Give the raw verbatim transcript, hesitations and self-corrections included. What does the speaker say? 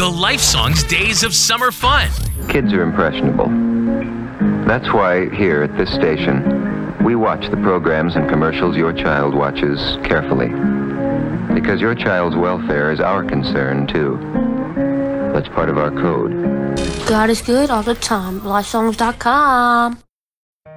the Lifesongs Days of Summer Fun. Kids are impressionable. That's why here at this station, we watch the programs and commercials your child watches carefully. Because your child's welfare is our concern, too. That's part of our code. God is good all the time. Lifesongs dot com.